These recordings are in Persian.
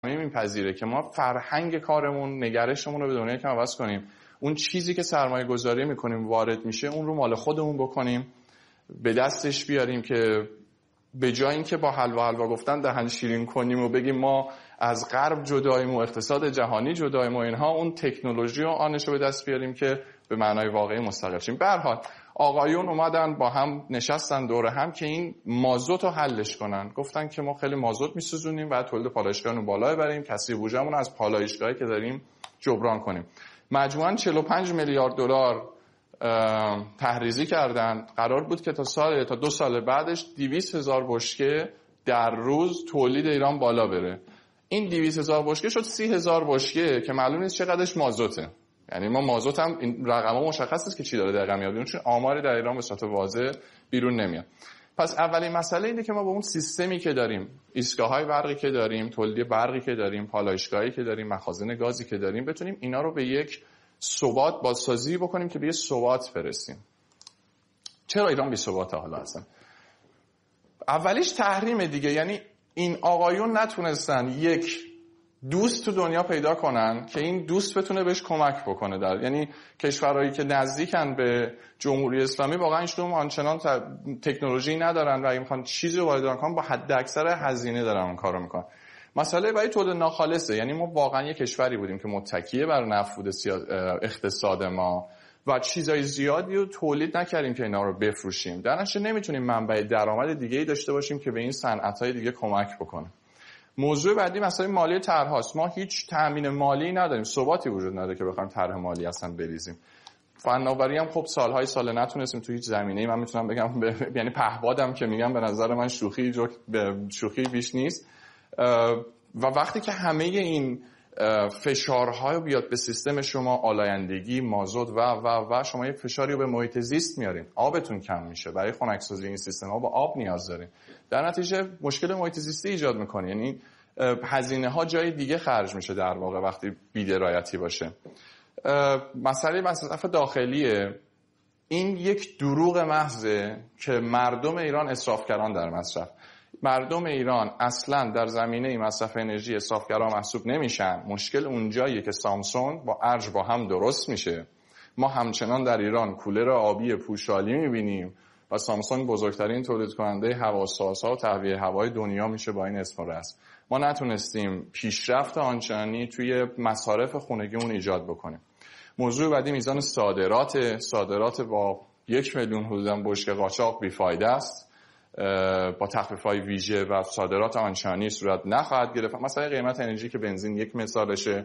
میپذیره که ما فرهنگ کارمون، نگرشمون رو به دنیا که عوض کنیم. اون چیزی که سرمایه گذاری میکنیم وارد میشه اون رو مال خودمون بکنیم، به دستش بیاریم که به جای اینکه با حلوا گفتن دهن شیرین کنیم و بگیم ما از غرب جداییم و اقتصاد جهانی جداییم و اینها، اون تکنولوژی و آنش رو به دست بیاریم که به معنای واقعی مستقل شیم. به هر حال آقایون اومدن با هم نشستن دور هم که این مازوت رو حلش کنن. گفتن که ما خیلی مازوت میسوزونیم، بعد تولید پالایشگاهمون بالا ببریم، کسری بودجهمون از پالایشگاهی که داریم جبران کنیم. مجموعاً 45 میلیارد دلار تحریزی کردن. قرار بود که تا 2 سال بعدش 200,000 بشکه در روز تولید ایران بالا بره. این 200,000 بشکه شد 30,000 بشکه که معلوم نیست چقدرش مازوته. یعنی ما مازوت هم این رقم‌ها مشخص نیست که چی داره دقیقاً میاد، چون آماری در ایران به صورت واضح بیرون نمیاد. پس اولین مسئله اینه که ما با اون سیستمی که داریم، ایستگاه‌های برقی که داریم، تولید برقی که داریم، پالایشگاهی که داریم، مخازن گازی که داریم، بتونیم اینا رو به یک ثبات بازسازی بکنیم که به یه ثبات برسیم. چرا ایران بی ثباته حالا اصلا؟ اولیش تحریم دیگه. یعنی این آقایون نتونستن یک دوست تو دنیا پیدا کنن که این دوست بتونه بهش کمک بکنه. یعنی کشورهایی که نزدیکن به جمهوری اسلامی واقعا هیچکدوم آنچنان تکنولوژی ندارن و اگه میخوان چیزی رو وارد کنن با حد اکثر هزینه دارن اون کارو میکنن. مسئله برای تولید ناخالصه. یعنی ما واقعا یک کشوری بودیم که متکیه بر نفوذ اقتصاد ما و چیزای زیادی رو تولید نکردیم که اینا رو بفروشیم. در نتیجه نمیتونیم منبع درآمد دیگه‌ای داشته باشیم که به این صنعت‌های دیگه کمک بکنه. موضوع بعدی مسئله مالی طرح‌هاست. ما هیچ تأمین مالی نداریم، ثباتی وجود نداره که بخوایم طرح مالی اصلا بریزیم. فناوری هم خب سال نتونستیم تو هیچ زمینه‌ای. من میتونم بگم یعنی پهبادم که میگم به نظر من شوخی بیش نیست. و وقتی که همه این فشارها بیاد به سیستم شما، آلایندگی، مازوت و شما یک فشاری رو به محیط زیست میارین، آبتون کم میشه. برای خنک‌سازی این سیستم‌ها با آب نیاز دارین. در نتیجه مشکل محیط زیستی ایجاد میکنه. یعنی هزینه ها جای دیگه خرج میشه در واقع وقتی بی‌درایتی باشه. مسئله مصرف داخلیه. این یک دروغ محضه که مردم ایران اسرافگران در مصرف. مردم ایران اصلا در زمینه مصرف انرژی اسرافگرا محسوب نمیشن. مشکل اونجاییه که سامسونگ با ارج با هم درست میشه. ما همچنان در ایران کولر آبی پوشالی میبینیم و سامسونگ بزرگترین تولید کننده هواسازها و تهویه هوای دنیا میشه با این اسم و رسم. ما نتونستیم پیشرفت آنچنانی توی مصارف خونگیمون ایجاد بکنیم. موضوع بعدی میزان صادرات با 1 میلیون حدوداً بشکه قاچاق بیفایده است. با تخفیف‌های ویژه و صادرات آنچنانی صورت نخواهد گرفت. مثلا قیمت انرژی که بنزین یک مثالشه.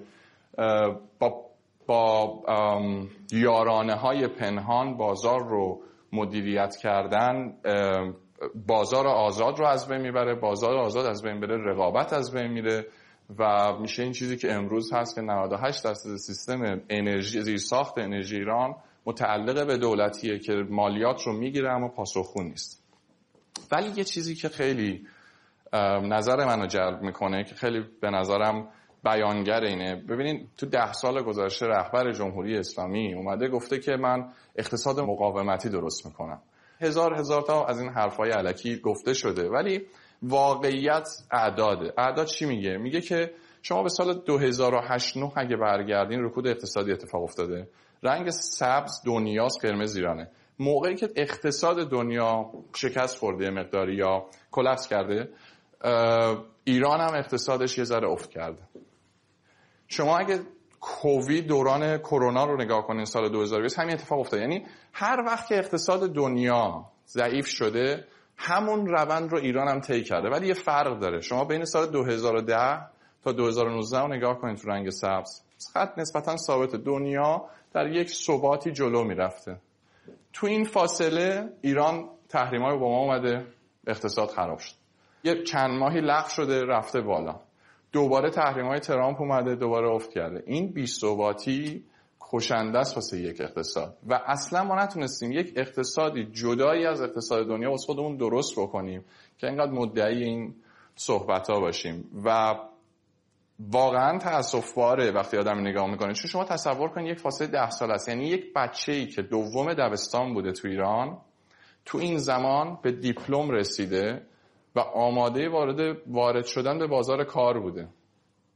با یارانه‌های پنهان بازار رو مدیریت کردن، بازار آزاد رو از بین میبره. بازار آزاد از بین بره، رقابت از بین میره و میشه این چیزی که امروز هست که 98% سیستم انرژی، زیرساخت انرژی ایران متعلق به دولتیه که مالیات رو میگیره اما پاسخگو نیست. ولی یه چیزی که خیلی نظر منو جلب میکنه که خیلی به نظرم بیانگر اینه. ببینید تو 10 سال گذشته رهبر جمهوری اسلامی اومده گفته که من اقتصاد مقاومتی درست میکنم. هزار تا از این حرفای الکی گفته شده، ولی واقعیت اعداد چی میگه؟ میگه که شما به سال 2008-9 اگه برگردین رکود اقتصادی اتفاق افتاده. رنگ سبز دنیاست، قرمز ایرانه. موقعی که اقتصاد دنیا شکست خورده مقداری یا کلاپس کرده، ایران هم اقتصادش یه ذره افت کرده. شما اگه دوران کرونا رو نگاه کنین سال 2020 همین اتفاق افتاد. یعنی هر وقت که اقتصاد دنیا ضعیف شده همون روند رو ایران هم طی کرده. ولی یه فرق داره. شما بین سال 2010 تا 2019 رو نگاه کنین تو رنگ سبز، خط نسبتا ثابت. دنیا در یک ثباتی جلو میرفته. تو این فاصله ایران تحریم‌های با ما اومده، اقتصاد خراب شد. یه چند ماهی لغو شده، رفته بالا. دوباره تحریم‌های ترامپ اومده، دوباره افت کرده. این بی‌ثباتی کشنده است واسه یک اقتصاد و اصلا ما نتونستیم یک اقتصادی جدایی از اقتصاد دنیا واسه خودمون درست بکنیم که اینقدر مدعی این صحبت‌ها باشیم. و واقعا تأسف‌باره وقتی آدم نگاه میکنه. چون شما تصور کنید یک فاصله 10 سال است. یعنی یک بچه‌ای که دوم دبستان بوده تو ایران تو این زمان به دیپلم رسیده و آماده وارد شدن به بازار کار بوده.